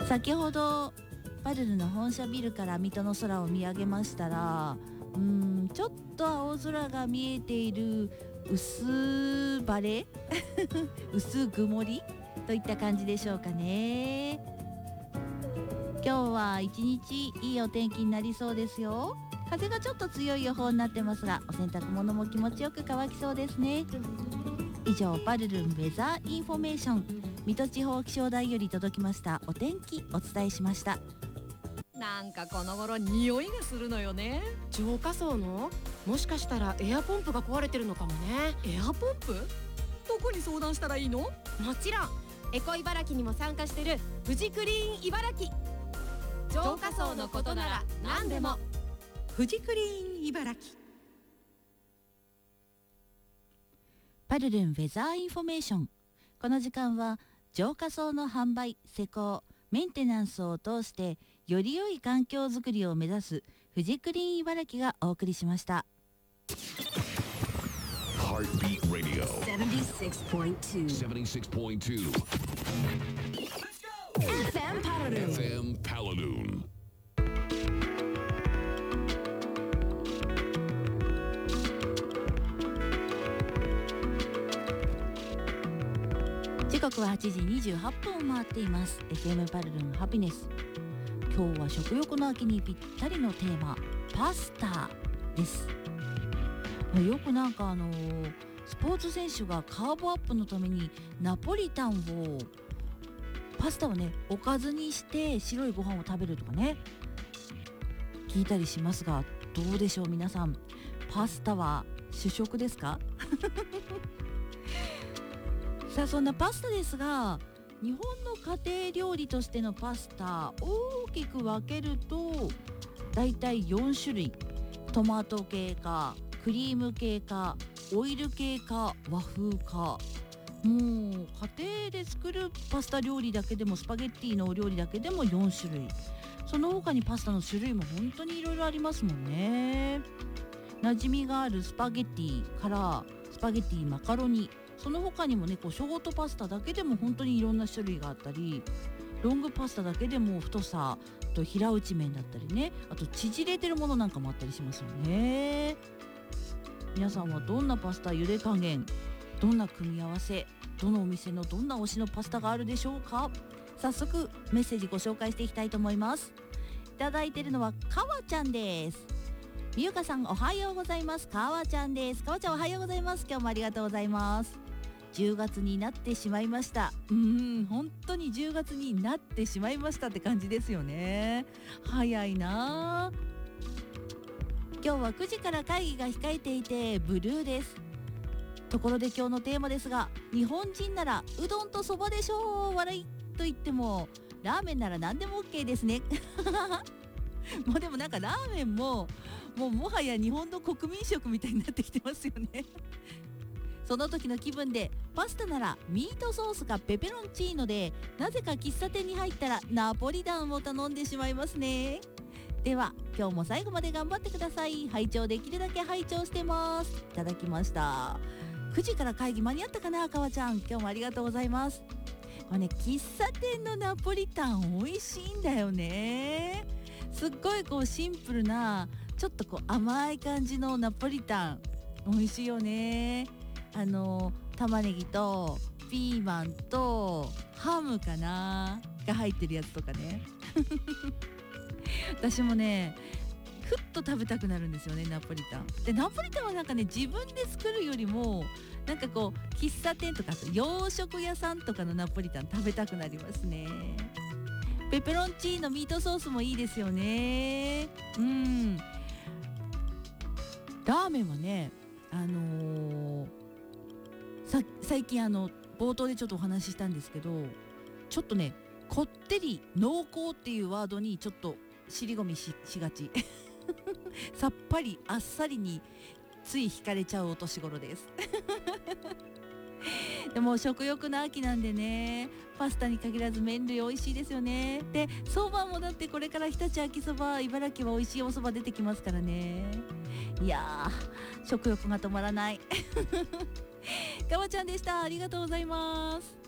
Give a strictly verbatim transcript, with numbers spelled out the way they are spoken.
先ほどパルルの本社ビルから水戸の空を見上げましたら、うーんちょっと青空が見えている薄晴れ薄曇りといった感じでしょうかね。今日は一日いいお天気になりそうですよ。風がちょっと強い予報になってますが、お洗濯物も気持ちよく乾きそうですね。以上、パルルンウェザーインフォメーション水戸地方気象台より届きましたお天気お伝えしました。 なんかこの頃匂いがするのよね。 浄化槽のもしかしたらエアポンプが壊れてるのかもね。 エアポンプ？どこに相談したらいいの？ もちろんエコ茨城にも参加してるフジクリーン茨城。浄化槽のことなら何でもフジクリーン茨城。 パルルンウェザーインフォメーション。この時間は浄化槽の販売、施工、メンテナンスを通してより良い環境づくりを目指すフジクリーン茨城がお送りしました。 Heartbeat Radio セブンティーシックスポイントツーセブンティーシックスポイントツーエフエム パラルーンエフエム パラルーン。 時刻ははちじにじゅうはっぷんを回っています。 エフエム パルルンハピネス。今日は食欲の秋にぴったりのテーマ、パスタです。よくなんかあのー、スポーツ選手がカーボアップのためにナポリタンをパスタをねおかずにして白いご飯を食べるとかね聞いたりしますが、どうでしょう皆さん、パスタは主食ですか？さあそんなパスタですが、日本の家庭料理としてのパスタ大きく分けるとだいたいよんしゅるい。トマト系かクリーム系かオイル系か和風か、もう家庭で作るパスタ料理だけでもスパゲッティのお料理だけでもよんしゅるい。その他にパスタの種類も本当にいろいろありますもんね。馴染みがあるスパゲッティからスパゲッティマカロニ、その他にもねこうショートパスタだけでも本当にいろんな種類があったり、ロングパスタだけでも太さと平打ち麺だったりね、あと縮れてるものなんかもあったりしますよね。皆さんはどんなパスタ、茹で加減、どんな組み合わせ、どのお店のどんな推しのパスタがあるでしょうか？早速メッセージご紹介していきたいと思います。いただいているのはかわちゃんです。みゆかさんおはようございます。かわちゃんです。かわちゃんおはようございます。今日もありがとうございます。じゅうがつになってしまいました。うーん本当にじゅうがつになってしまいましたって感じですよね。早いな。今日はくじから会議が控えていてブルーです。ところで今日のテーマですが、日本人ならうどんとそばでしょう笑いと言ってもラーメンなら何でも OK ですね。もうでもなんかラーメンももうもはや日本の国民食みたいになってきてますよね。その時の気分でパスタならミートソースかペペロンチーノで、なぜか喫茶店に入ったらナポリタンを頼んでしまいますね。では今日も最後まで頑張ってください。拝聴できるだけ拝聴してます。いただきました。くじから会議間に合ったかな、かわちゃん今日もありがとうございます。これね喫茶店のナポリタン美味しいんだよね。すっごいこうシンプルなちょっとこう甘い感じのナポリタン美味しいよね。あの玉ねぎとピーマンとハムかなが入ってるやつとかね。私もねふっと食べたくなるんですよねナポリタンで。ナポリタンはなんかね自分で作るよりもなんかこう喫茶店とか洋食屋さんとかのナポリタン食べたくなりますね。ペペロンチーノミートソースもいいですよね。うんラーメンはねあのー、さ最近あの冒頭でちょっとお話ししたんですけど、ちょっとねこってり濃厚っていうワードにちょっと尻込み し, しがちさっぱりあっさりについ惹かれちゃうお年頃ですでも食欲の秋なんでね、パスタに限らず麺類美味しいですよね。でそばもだってこれから日立秋そば茨城は美味しいおそば出てきますからね。いやー食欲が止まらないかわちゃんでした。ありがとうございます。